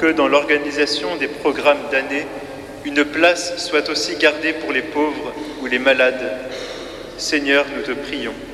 que dans l'organisation des programmes d'année, une place soit aussi gardée pour les pauvres ou les malades. Seigneur, nous te prions.